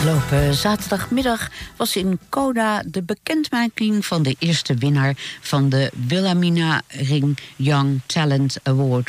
Afgelopen zaterdagmiddag was in Coda de bekendmaking van de eerste winnaar van de Wilhelmina Ring Young Talent Award.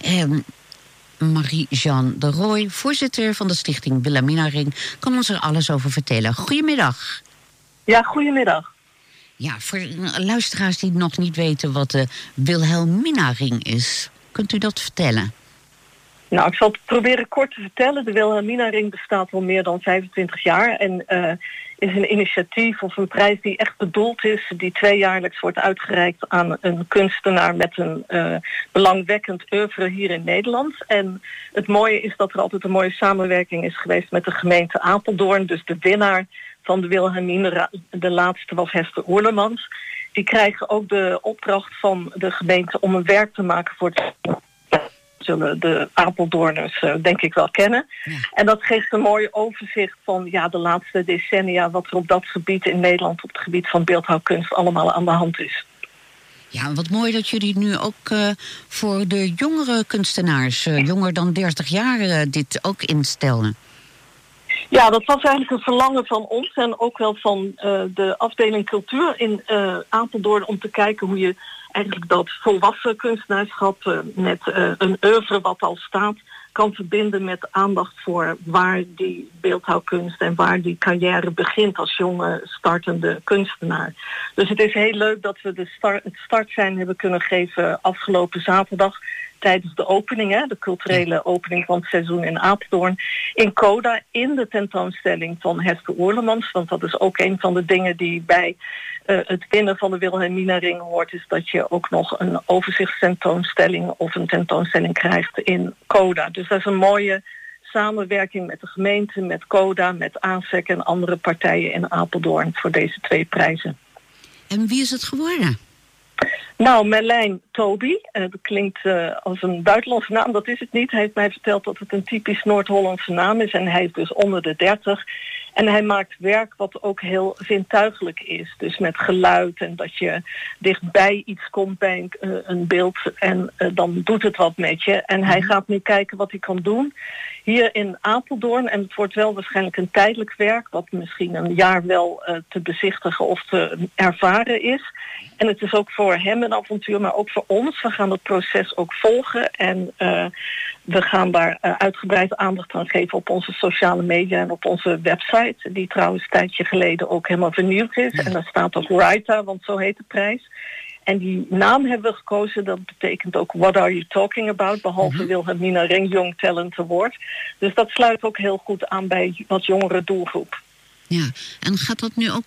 Marie-Jeanne de Rooij, voorzitter van de stichting Wilhelmina Ring, kan ons er alles over vertellen. Goedemiddag. Ja, goedemiddag. Ja, voor luisteraars die nog niet weten wat de Wilhelmina Ring is, kunt u dat vertellen? Nou, ik zal het proberen kort te vertellen. De Wilhelmina Ring bestaat al meer dan 25 jaar en is een initiatief of een prijs die echt bedoeld is, die 2-jaarlijks wordt uitgereikt aan een kunstenaar met een belangwekkend oeuvre hier in Nederland. En het mooie is dat er altijd een mooie samenwerking is geweest met de gemeente Apeldoorn. Dus de winnaar van de Wilhelmina, de laatste was Hester Oerlemans. Die krijgen ook de opdracht van de gemeente om een werk te maken voor het zullen de Apeldoorners denk ik wel kennen. Ja. En dat geeft een mooi overzicht van de laatste decennia wat er op dat gebied in Nederland, op het gebied van beeldhouwkunst, allemaal aan de hand is. Ja, wat mooi dat jullie nu ook voor de jongere kunstenaars, jonger dan 30 jaar, dit ook instellen. Ja, dat was eigenlijk een verlangen van ons en ook wel van de afdeling cultuur in Apeldoorn om te kijken hoe je eigenlijk dat volwassen kunstenaarschap met een oeuvre wat al staat kan verbinden met aandacht voor waar die beeldhouwkunst en waar die carrière begint als jonge startende kunstenaar. Dus het is heel leuk dat we het startsein hebben kunnen geven afgelopen zaterdag tijdens de opening, de culturele opening van het seizoen in Apeldoorn, in Coda, in de tentoonstelling van Hester Oerlemans. Want dat is ook een van de dingen die bij het winnen van de Wilhelmina Ring hoort, is dat je ook nog een overzichtstentoonstelling of een tentoonstelling krijgt in Coda. Dus dat is een mooie samenwerking met de gemeente, met Coda, met ASEC en andere partijen in Apeldoorn voor deze 2 prijzen. En wie is het geworden? Nou, Merlijn Toby, dat klinkt als een buitenlandse naam, dat is het niet. Hij heeft mij verteld dat het een typisch Noord-Hollandse naam is en hij is dus onder de 30. En hij maakt werk wat ook heel zintuigelijk is. Dus met geluid en dat je dichtbij iets komt bij een beeld en dan doet het wat met je. En hij gaat nu kijken wat hij kan doen hier in Apeldoorn. En het wordt wel waarschijnlijk een tijdelijk werk, wat misschien een jaar wel te bezichtigen of te ervaren is. En het is ook voor hem een avontuur, maar ook voor ons. We gaan het proces ook volgen en we gaan daar uitgebreid aandacht aan geven op onze sociale media en op onze website, die trouwens een tijdje geleden ook helemaal vernieuwd is. En daar staat ook Writer, want zo heet de prijs. En die naam hebben we gekozen, dat betekent ook What Are You Talking About, behalve Wilhelmina Ring Young Talent Award. Dus dat sluit ook heel goed aan bij wat jongere doelgroep. Ja, en gaat dat nu ook